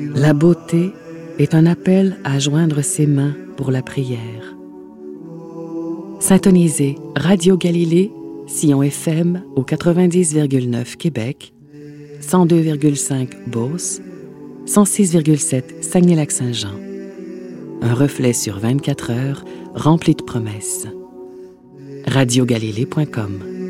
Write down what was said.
La beauté est un appel à joindre ses mains pour la prière. Syntonisez Radio Galilée, Sillon FM au 90,9 Québec, 102,5 Beauce, 106,7 Saguenay-Lac-Saint-Jean. Un reflet sur 24 heures rempli de promesses. radiogalilée.com